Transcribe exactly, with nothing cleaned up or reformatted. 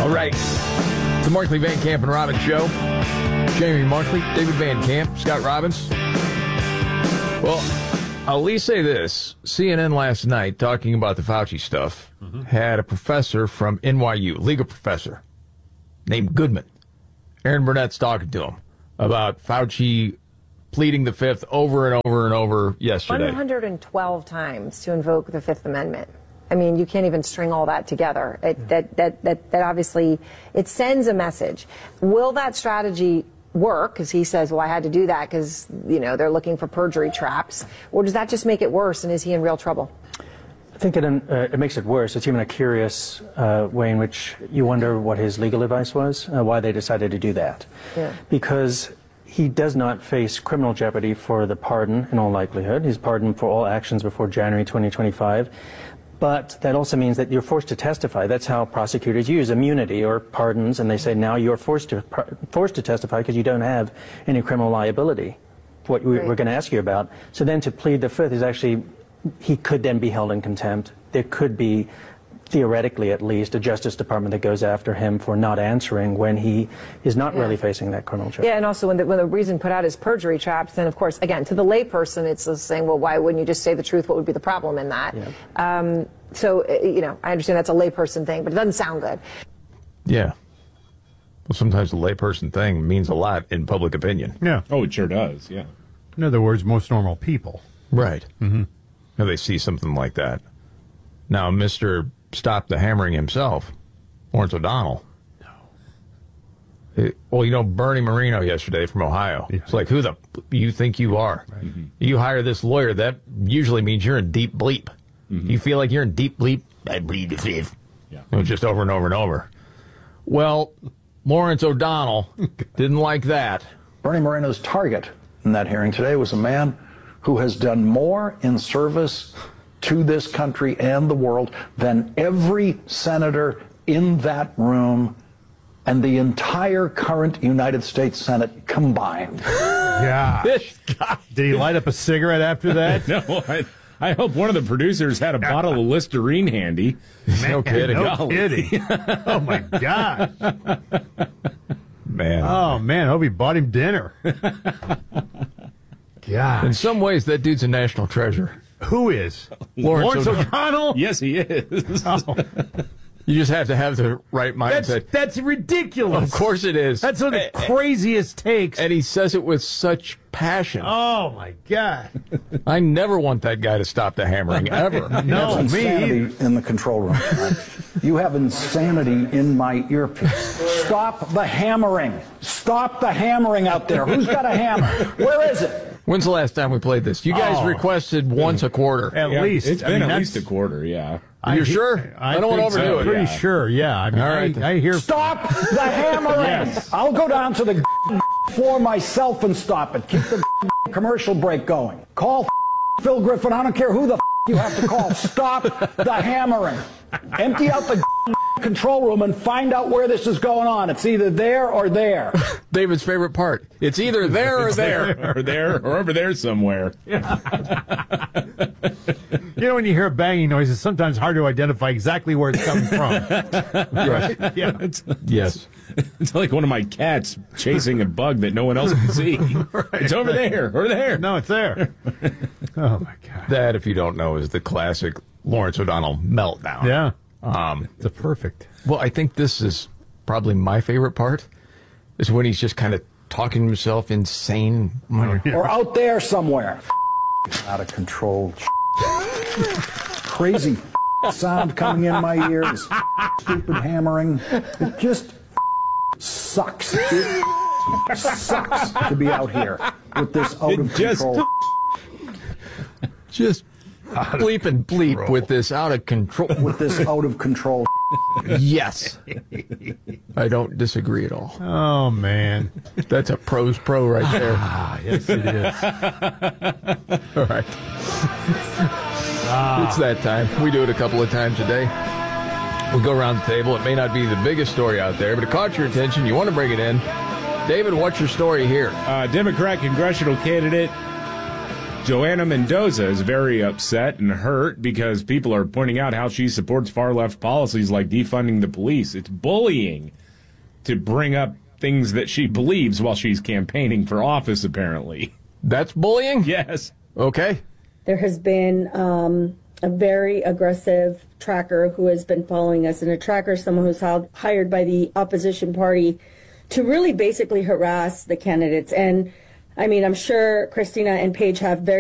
All right. The Markley, Van Camp, and Robbins Show. Jamie Markley, David Van Camp, Scott Robbins. Well, I'll at least say this. C N N last night, talking about the Fauci stuff, mm-hmm. had a professor from N Y U, legal professor, named Goodman. Aaron Burnett's talking to him about Fauci pleading the Fifth over and over and over yesterday. one hundred twelve times to invoke the Fifth Amendment. I mean, you can't even string all that together. It, that, that, that, that obviously, it sends a message. Will that strategy work? Because he says, well, I had to do that because, you know, they're looking for perjury traps. Or does that just make it worse, and is he in real trouble? I think it, uh, it makes it worse. It's even a curious uh, way in which you wonder what his legal advice was, uh, why they decided to do that. Yeah. Because he does not face criminal jeopardy for the pardon in all likelihood. He's pardoned for all actions before January twenty twenty-five. But that also means that you're forced to testify. That's how prosecutors use immunity or pardons, and they say now you're forced to forced to testify because you don't have any criminal liability, what we, right. we're going to ask you about. So then to plead the Fifth is actually, he could then be held in contempt. There could be, theoretically at least, a Justice Department that goes after him for not answering when he is not yeah. really facing that criminal charge. Yeah, and also when the, when the reason put out is perjury traps, then of course, again, to the layperson, it's just saying, well, why wouldn't you just say the truth? What would be the problem in that? Yeah. Um, so, you know, I understand that's a layperson thing, but it doesn't sound good. Yeah. Well, sometimes the layperson thing means a lot in public opinion. Yeah. Oh, it sure does, yeah. In other words, most normal people. Right. Mm-hmm. Now they see something like that. Now, Mister Stop the Hammering himself, Lawrence O'Donnell. No. It, well, you know, Bernie Moreno yesterday from Ohio. Yeah. It's like, who the you think you are? Right. Mm-hmm. You hire this lawyer, that usually means you're in deep bleep. Mm-hmm. You feel like you're in deep bleep? I bleed the Fifth. Yeah. It was just over and over and over. Well, Lawrence O'Donnell didn't like that. Bernie Moreno's target in that hearing today was a man who has done more in service to this country and the world than every senator in that room and the entire current United States Senate combined. Yeah. Did he light up a cigarette after that? No, I, I hope one of the producers had a bottle of Listerine handy. Man, no kidding. No kidding. Oh, my God. Man. Oh, man. I hope he bought him dinner. God. In some ways, that dude's a national treasure. Who is? Lawrence, Lawrence O'Donnell? Yes, he is. Oh. You just have to have the right mindset. That's, that's ridiculous. Of course it is. That's one of the craziest takes. And he says it with such passion. Oh, my God. I never want that guy to stop the hammering, ever. No, me insanity in the control room. You have insanity in my earpiece. Stop the hammering. Stop the hammering out there. Who's got a hammer? Where is it? When's the last time we played this? You guys oh. requested once a quarter. At yeah, least. It's I been mean, at least a quarter, yeah. You're sure? I, I don't want to overdo so. it. Pretty Yeah. sure, yeah. I mean, All right. I, I hear... Stop the hammering. Yes. I'll go down to the floor myself and stop it. Keep the commercial break going. Call Phil Griffin. I don't care who the you have to call. Stop the hammering. Empty out the control room and find out where this is going on. It's either there or there. David's favorite part. It's either there or there. there. Or there or over there somewhere. Yeah. You know, when you hear banging noises, it's sometimes hard to identify exactly where it's coming from. Right. Yeah. It's, Yes. It's like one of my cats chasing a bug that no one else can see. Right. It's over there or there. No, it's there. Oh, my God. That, if you don't know, is the classic Lawrence O'Donnell meltdown. Yeah. Um, it's a perfect. Well, I think this is probably my favorite part, is when he's just kind of talking to himself insane. Or out there somewhere. Out of control. Crazy sound coming in my ears. Stupid hammering. It just sucks. It sucks to be out here with this out of control. Just bleep and bleep control. with this out of control. With this out of control. Yes. I don't disagree at all. Oh, man. That's a pro's pro right there. Ah, yes, it is. All right. Ah. It's that time. We do it a couple of times a day. We go around the table. It may not be the biggest story out there, but it caught your attention. You want to bring it in. David, what's your story here? Uh, Democrat congressional candidate Joanna Mendoza is very upset and hurt because people are pointing out how she supports far-left policies like defunding the police. It's bullying to bring up things that she believes while she's campaigning for office, apparently. That's bullying? Yes. Okay. There has been um, a very aggressive tracker who has been following us, and a tracker is someone who's hired by the opposition party to really basically harass the candidates. And I mean, I'm sure Christina and Paige have very